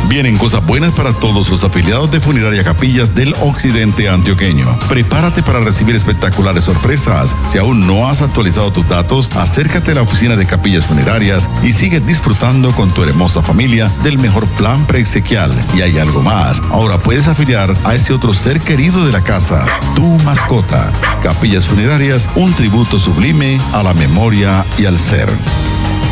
Vienen cosas buenas para todos los afiliados de Funeraria Capillas del Occidente Antioqueño. Prepárate para recibir espectaculares sorpresas. Si aún no has actualizado tus datos, acércate a la oficina de Capillas Funerarias y sigue disfrutando con tu hermosa familia del mejor plan preexequial. Y hay algo más. Ahora puedes afiliar a ese otro ser querido de la casa, tu mascota. Capillas Funerarias, un tributo sublime a la memoria y al ser.